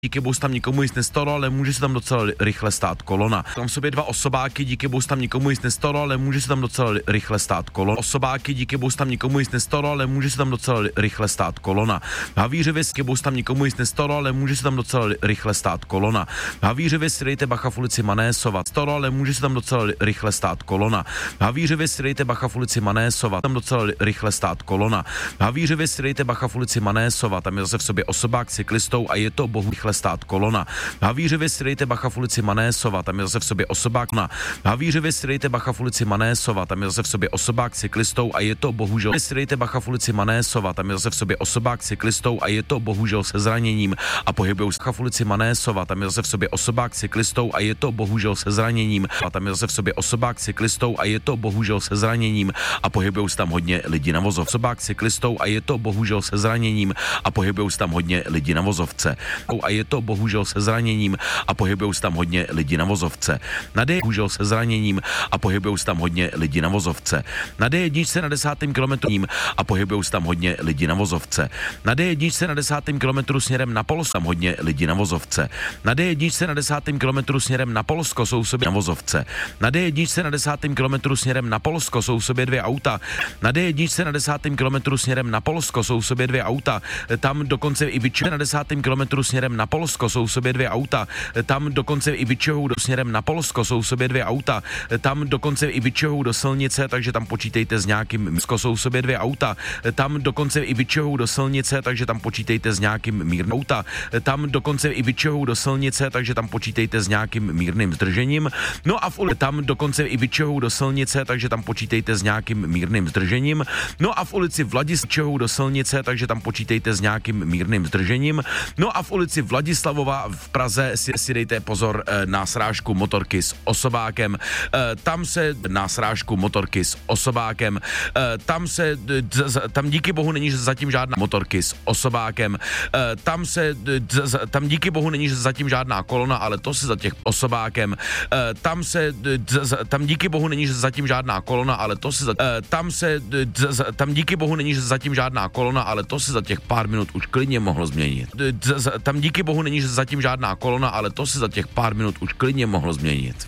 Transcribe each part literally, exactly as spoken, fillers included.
Díky bohu tam nikomu nic nestalo, ale může se tam docela rychle stát kolona. Tam v sobě dva osobáky, díky bohu tam nikomu nic nestalo, ale může se tam docela rychle stát kolona. Osobáky, díky bohu tam nikomu nic nestalo, ale může se tam docela rychle stát kolona. V Havířově, díky bohu tam nikomu nic nestalo, ale může se tam docela rychle stát kolona. V Havířově si dejte bacha v ulici Manésova. Stalo, ale může se tam docela rychle stát kolona. V Havířově si dejte bacha v ulici Manésova. Tam docela rychle stát kolona. V Havířově si dejte bacha v ulici Manésova. Tam je zase v sobě osobák s cyklistou a je to bohu rychle stát kolona. V Havířově si dejte bacha v ulici Manésova, tam je zase v sobě osobák na. V Havířově si dejte bacha v ulici Manésova, tam je zase v sobě osobák s cyklistou a je to bohužel. Si dejte bacha v ulici Manésova, tam je zase v sobě osobák s cyklistou a je to bohužel se zraněním a pohybují se v ulici Manésova, tam je zase v sobě osobák s cyklistou a je to bohužel se zraněním a tam je zase v sobě osobák s cyklistou a je to bohužel se zraněním a pohybují se tam hodně lidi na vozovce. Osobák s cyklistou a je to bohužel se zraněním a pohybují se tam hodně lidi na vozovce. A je to bohužel se zraněním a pohybují se tam hodně lidi na vozovce. Na D bohužel se zraněním a pohybují se tam hodně lidi na vozovce. Na D jedničce na desátém kilometru a pohybují se tam hodně lidi na vozovce. Na D jedničce na desátém kilometru směrem na Polsko tam hodně lidi na vozovce. Na D jedničce na desátém kilometru směrem na Polsko jsou sobě na vozovce. Na D jedničce na desátém kilometru směrem na Polsko jsou sobě dvě auta. Na D jedničce na desátém kilometru směrem na Polsko jsou sobě dvě auta. Tam dokonce i vyčuje na desátém kilometru směrem na Polsko jsou v sobě dvě auta, tam dokonce i vyčuhou do směrem na Polsko jsou v sobě dvě auta, tam dokonce i vyčuhou do silnice, takže tam počítejte s nějakým, jsou v sobě dvě auta, tam dokonce i vyčuhou do silnice, takže tam počítejte s nějakým mírným auta, tam dokonce i vyčuhou do silnice, takže tam počítejte s nějakým mírným zdržením, no a v ulici tam dokonce i vyčuhou do silnice, takže tam počítejte s nějakým mírným zdržením, no a v ulici Vladislav do silnice, takže tam počítejte s nějakým mírným zdržením, no a v ulici Vladislavova v Praze si, si dejte pozor na srážku motorky s osobákem. Tam se na srážku motorky s osobákem. Tam se, tam díky bohu není zatím žádná motorky s osobákem. Tam se, tam díky bohu není zatím žádná kolona, ale to se za těch osobákem. Tam se, tam díky bohu není zatím žádná kolona, ale to se za, tam se, tam díky bohu není zatím žádná kolona, ale to se za těch pár minut už klidně mohlo změnit. Tam díky bohu není zatím žádná kolona, ale to se za těch pár minut už klidně mohlo změnit.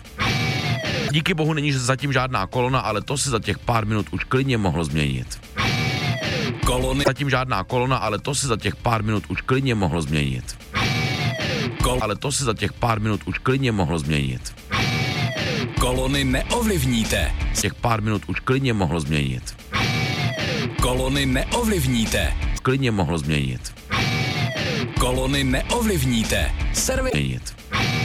Díky bohu není zatím žádná kolona, ale to se za těch pár minut už klidně mohlo změnit. Kolony. Zatím žádná kolona, ale to se za těch pár minut už klidně mohlo změnit. Kol. Ale to se za těch pár minut už klidně mohlo změnit. Kolony neovlivníte. Těch pár minut už klidně mohlo změnit. Kolony neovlivníte. Klidně mohlo změnit. Kolony neovlivníte. Servis.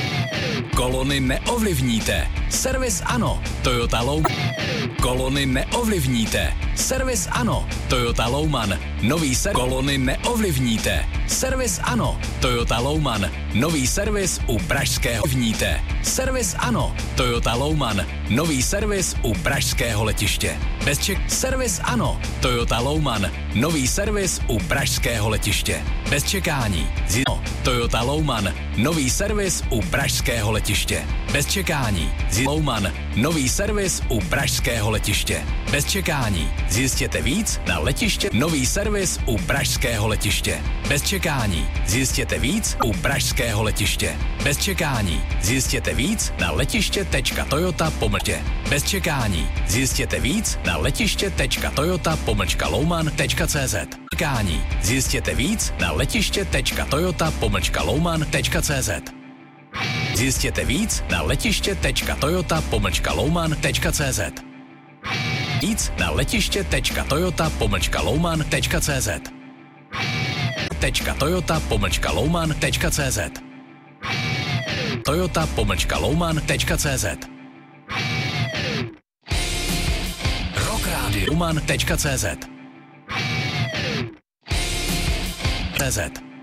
Kolony neovlivníte. Servis ano. Toyota Low. Kolony neovlivníte. Servis ano. Toyota Lowman. Nový servis. Kolony neovlivníte. Servis ano. Toyota Lowman. Nový servis u pražského vníte. Servis ano. Toyota Lowman. Nový servis u pražského letiště. Bez ček. Servis ano. Toyota Lowman. Nový servis u pražského letiště. Bez čekání. Zino. Toyota Lowman. Nový servis u pražského letiště. Bez čekání. Lowman. Nový servis u pražského letiště. Bez čekání. Zjistěte víc na letiště. Nový servis u pražského letiště. Bez čekání. Zjistěte víc u pražského letiště. Bez čekání. Zjistěte víc na letiště.toyota pomlčka. Bez čekání. Zjistěte víc na letiště.toyota pomlčka lowman.cz. Čekání. Zjistěte víc na letiště.toyota pomlčka lowman.cz. Zjistěte víc na letiště.toyota pomlčka lowman.cz. Víc na letiště.toyota pomlčka lowman.cz. Toyota pomlčka lowman.cz. Toyota pomlčka lowman.cz. Rock Radio Lowman.cz. CZ.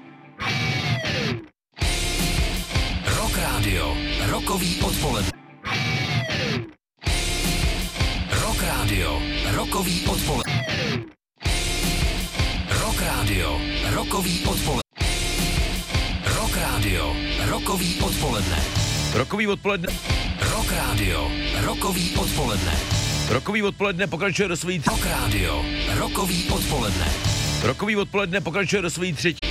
Rock Radio, rokový odpoledne. Rock Radio, rokový odpoledne. Rock Radio, rokový odpoledne. Rock Radio, rokový odpoledne. Rokový odpoledne. Rock Radio, rokový odpoledne. Rokový odpoledne pokračuje do svojí... Rock Radio, rokový odpoledne. Rokový odpoledne pokračuje do svojí třetí...